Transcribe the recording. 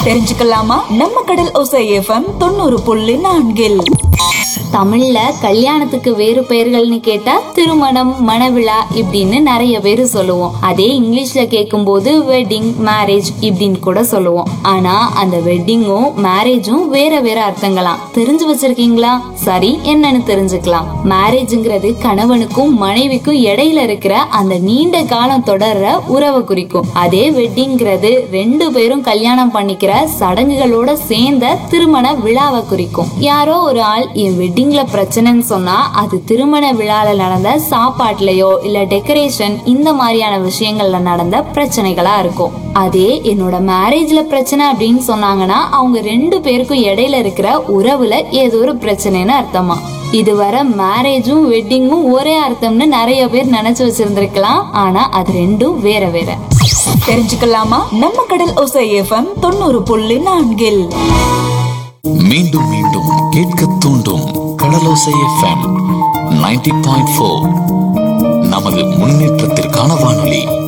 தெரிஞ்சுக்கலாமா? நம்ம கடல் ஓசை எஃப்எம் 90.4. தமிழ்ல கல்யாணத்துக்கு வேறு பெயர்கள்னு கேட்டா திருமணம், மணவிழா இப்படின்னு நிறைய பேர் சொல்லுவோம். அதே இங்கிலீஷ்ல கேட்கும்போது வெட்டிங், மேரேஜ் இப்படின்னு கூட சொல்லுவோம். ஆனா அந்த வெட்டிங்கும் மேரேஜும் வேற வேற அர்த்தங்களாம். தெரிஞ்சு வச்சிருக்கீங்களா? சரி, என்னன்னு தெரிஞ்சுக்கலாம். மேரேஜ்ங்கிறது கணவனுக்கும் மனைவிக்கும் இடையில இருக்கிற அந்த நீண்ட காலம் தொடர்ற உறவை குறிக்கும். அதே வெட்டிங்கிறது ரெண்டு பேரும் கல்யாணம் பண்ணிக்கிற சடங்குகளோட சேர்ந்த திருமண விழாவை குறிக்கும். யாரோ ஒரு ஆள் என் வெட்டிங்ல பிரச்சனைன்னு சொன்னா அது திருமண விழால நடந்த சாப்பாட்டுலயோ இல்ல டெக்கரேஷன் இந்த மாதிரியான விஷயங்கள்ல நடந்த பிரச்சனைகளா இருக்கும். அதே என்னோட மேரேஜ்ல பிரச்சனை அப்படின்னு சொன்னாங்கன்னா அவங்க ரெண்டு பேருக்கும் இடையில இருக்கிற உறவுல ஏதோ ஒரு பிரச்சனைன்னு அர்த்தமா. இதுவரை மேரேஜும் வெட்டிங்கும் ஒரே அர்த்தம்னு நிறைய பேர் நினைச்சு வச்சிருந்திருக்கலாம். ஆனா அது ரெண்டும் வேற வேற. தெரிஞ்சுக்கலாமா? நம்ம கடல் ஓசை எஃப்எம் 90.4. மீண்டும் மீண்டும் கேட்க தூண்டும் கடலோசை எஃப்எம் 90.4. நமது முன்னேற்றத்திற்கான வானொலி.